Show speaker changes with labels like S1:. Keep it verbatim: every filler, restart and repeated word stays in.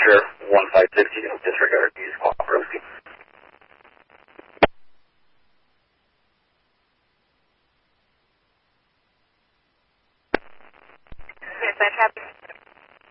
S1: Sheriff one five six, you can disregard these call proceeds.
S2: Yes, I have.